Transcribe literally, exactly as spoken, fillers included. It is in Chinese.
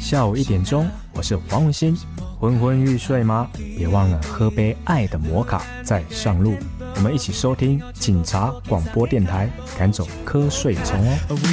下午一点钟，我是黄文欣。昏昏欲睡吗？别忘了喝杯爱的摩卡再上路。我们一起收听警察广播电台，赶走瞌睡虫哦。